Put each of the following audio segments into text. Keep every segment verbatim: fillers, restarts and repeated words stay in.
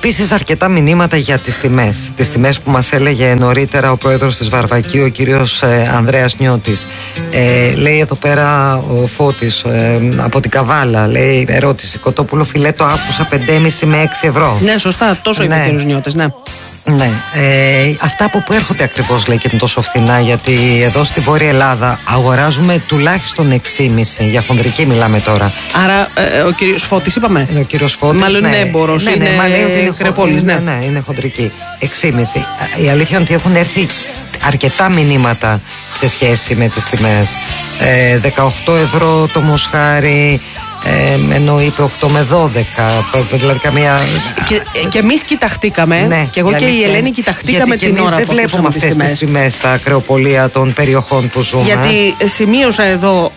Επίσης αρκετά μηνύματα για τις τιμές. Τις τιμές που μας έλεγε νωρίτερα ο πρόεδρος της Βαρβακίου, ο κύριος ε, Ανδρέας Νιώτης. Ε, λέει εδώ πέρα ο Φώτης ε, από την Καβάλα, λέει, ερώτηση, κοτόπουλο φιλέτο άκουσα πέντε κόμμα πέντε με έξι ευρώ. Ναι, σωστά, τόσο είπε ο κύριος Νιώτης, ναι. Ναι, ε, αυτά από που έρχονται ακριβώς, λέει, και είναι τόσο φθηνά, γιατί εδώ στη Βόρεια Ελλάδα αγοράζουμε τουλάχιστον έξι κόμμα πέντε, για χονδρική μιλάμε τώρα. Άρα ε, ο κύριος Φώτης είπαμε. Είναι ο κύριος Φώτης. Μάλλον ναι, είναι έμπορος, ναι, είναι, ναι, ναι, είναι Κρεοπόλης, ναι. Ναι, ναι, είναι χονδρική. έξι κόμμα πέντε. Η αλήθεια είναι ότι έχουν έρθει αρκετά μηνύματα σε σχέση με τις τιμές. Ε, δεκαοκτώ ευρώ το μοσχάρι. Ε, ενώ είπε οκτώ με δώδεκα, δηλαδή καμία. Και, και εμείς κοιταχτήκαμε, ναι, και εγώ και η Ελένη κοιταχτήκαμε την ώρα που δεν βλέπουμε αυτές τις τιμές στα ακρεοπολία των περιοχών που ζούμε. Γιατί σημείωσα εδώ,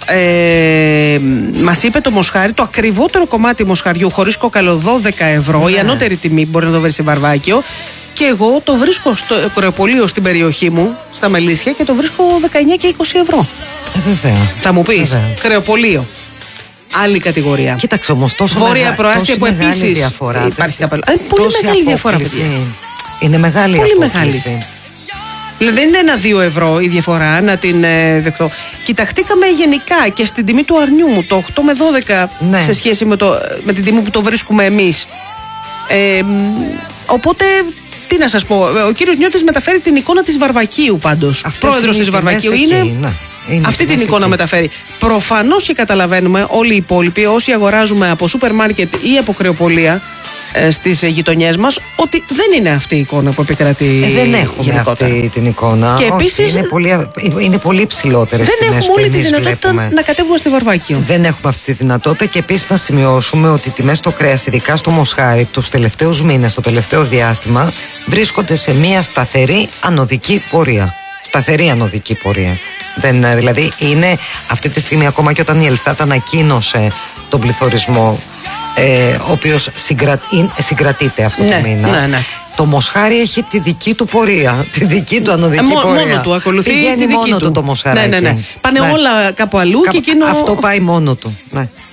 ε, μας είπε το μοσχάρι, το ακριβότερο κομμάτι μοσχαριού χωρίς κόκαλο δώδεκα ευρώ, ναι. Η ανώτερη τιμή μπορεί να το βρει στη Βαρβάκιο. Και εγώ το βρίσκω στο ακρεοπολείο στην περιοχή μου, στα Μελίσια, και το βρίσκω δεκαεννιά και είκοσι ευρώ. Ε, βέβαια. Θα μου πεις, ακρεοπολείο. Άλλη κατηγορία. Κοίταξε όμως, τόσο Βόρεια μεγα... προάστια που επίσης διαφορά, υπάρχει καπέλα. Είναι πολύ μεγάλη διαφορά, παιδιά. Είναι μεγάλη πολύ απόκληση. Μεγάλη. Δηλαδή δεν είναι ένα-δύο ευρώ η διαφορά, να την ε, δεχτώ. Κοιταχτήκαμε γενικά και στην τιμή του αρνιού μου, το οκτώ με δώδεκα, ναι. Σε σχέση με, το, με την τιμή που το βρίσκουμε εμείς. Ε, οπότε, τι να σας πω, ο κύριος Νιώτης μεταφέρει την εικόνα της Βαρβακίου πάντως. Πρόεδρος της Βαρβακίου είναι. Ναι. Είναι αυτή την εικόνα εκεί. Μεταφέρει. Προφανώς και καταλαβαίνουμε όλοι οι υπόλοιποι, όσοι αγοράζουμε από σούπερ μάρκετ ή από κρεοπολία ε, στις γειτονιές μας, ότι δεν είναι αυτή η εικόνα που επικρατεί. Ε, δεν έχουμε γενικότερα αυτή την εικόνα. Και επίσης, είναι πολύ, είναι πολύ ψηλότερες δεν τιμές. Δεν έχουμε όλη τη δυνατότητα βλέπουμε. Να κατέβουμε στη Βαρβάκιο. Δεν έχουμε αυτή τη δυνατότητα, και επίσης να σημειώσουμε ότι οι τιμές στο κρέας, ειδικά στο μοσχάρι, τους τελευταίους μήνες, το τελευταίο διάστημα, βρίσκονται σε μια σταθερή ανωδική πορεία. Σταθερή ανωδική πορεία. Δεν, δηλαδή είναι αυτή τη στιγμή, ακόμα και όταν η Ελστάτ ανακοίνωσε τον πληθωρισμό, ε, ο οποίος συγκρα, συγκρατείται αυτό, ναι, το μήνα, ναι, ναι. Το μοσχάρι έχει τη δική του πορεία, τη δική του ανωδική ε, πορεία. Μόνο του ακολουθεί. Πηγαίνει τη δική μόνο του του το μοσχαράκι. Ναι, ναι, ναι. Πάνε ναι. όλα κάπου αλλού. Κα, και εκείνο... Αυτό πάει μόνο του. Ναι.